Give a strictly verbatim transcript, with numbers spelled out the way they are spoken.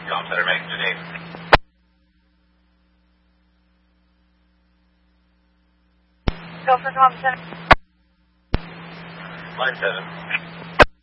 Com Center, make today. Go for Com Center. Line seven.